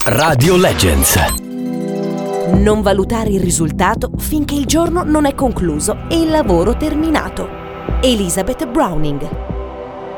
Radio Legends. Non valutare il risultato finché il giorno non è concluso e il lavoro terminato. Elizabeth Browning.